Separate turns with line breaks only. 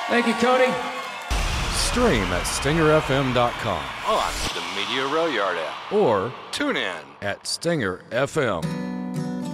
Thank you, Cody.
Stream at stingerfm.com
On the Media Rail Yard app.
or
Tune in
at Stinger FM.